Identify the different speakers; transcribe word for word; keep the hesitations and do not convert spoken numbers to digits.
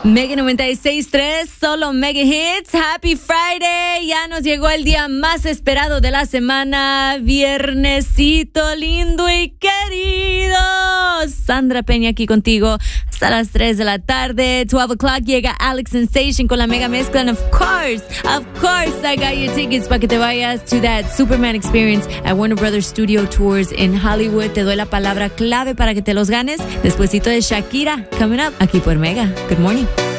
Speaker 1: Mega noventa y seis punto tres, solo Mega Hits. Happy Friday. Ya nos llegó el día más esperado de la semana. Viernesito lindo y querido. Sandra Peña aquí contigo hasta las tres de la tarde. twelve o'clock llega Alex Sensation con la mega mezcla. And of course, of course, I got your tickets para que te vayas to that Superman experience at Warner Brothers Studio Tours in Hollywood. Te doy la palabra clave para que te los ganes. Despuesito de Shakira, coming up aquí por Mega. Good morning.